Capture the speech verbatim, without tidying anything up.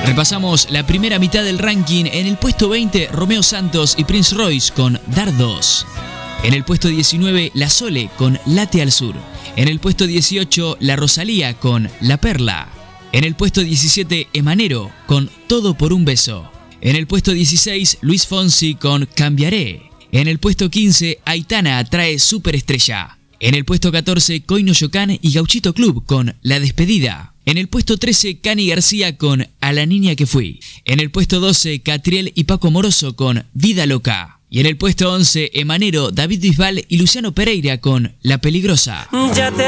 Repasamos la primera mitad del ranking. En el puesto veinte, Romeo Santos y Prince Royce con Dardos. En el puesto diecinueve, La Sole con Late al Sur. En el puesto dieciocho, La Rosalía con La Perla. En el puesto diecisiete, Emanero con Todo por un beso. En el puesto dieciséis, Luis Fonsi con Cambiaré. En el puesto quince, Aitana trae Superestrella. En el puesto catorce, Coino Yocán y Gauchito Club con La Despedida. En el puesto trece, Cani García con A la niña que fui. En el puesto doce, Catriel y Paco Moroso con Vida Loca. Y en el puesto once, Emanero, David Bisbal y Luciano Pereira con La Peligrosa. Ya te